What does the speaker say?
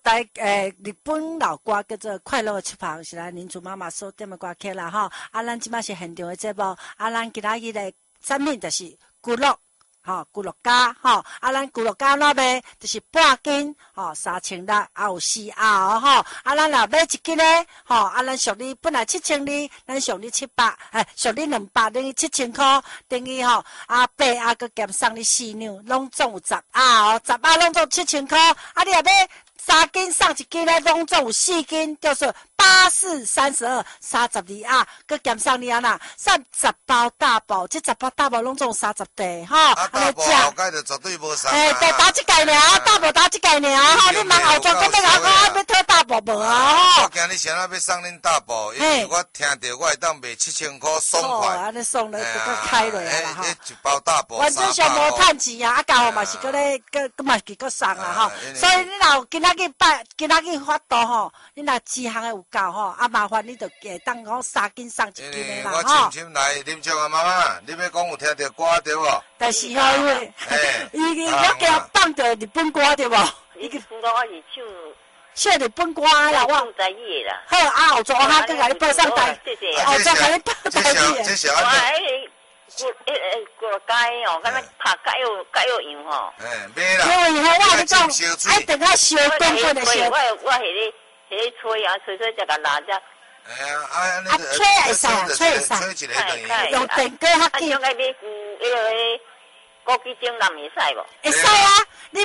日本老歌叫做《快乐的翅膀》，是咱林祖妈妈所点的歌曲啦吼。咱即摆是现场的节目，咱今仔日的产品就是咕噜。咕噜加咱咕噜加哪卖？就是半斤，3600，有4盒吼。咱若买1斤咧，咱俗你本来7200，咱俗你700，俗你200，等于7000块，等于8盒佮减送你4两，拢总有10盒10盒拢总7000块。你若买3斤送1斤咧，拢总有4斤，就是8432，32盒，佮减送你呐，送10包大包，这10包大包拢总有30袋大包后盖就绝对无送。 对，打一盖尔，大包打一盖尔你问后庄讲要讨大包无我今日想要送恁大包，因为我听到我会当卖7000块爽快。 安尼送咧就佮开落啦一包大包。 完全上无趁钱啊！家伙嘛是佮咧，佮嘛是佮送啊所以你若今仔日法度你若几项有够麻烦你就当讲3斤送1斤的啦我深深来，林长啊妈妈，你要讲有听到歌对无？ 但是因为我给他放着日本歌对无？ 日本歌我是唱日本歌啦，我在意啦。 好，后座佮甲你报上台，后座甲你报台语。 这是安尼。 过街敢若拍介有样买啦。 因为我你讲，等下烧滚滚的烧。 我迄吹才甲拉只。 吹会使，用电锅较紧。 用迄个枸杞精南会使无？ 会使啊，你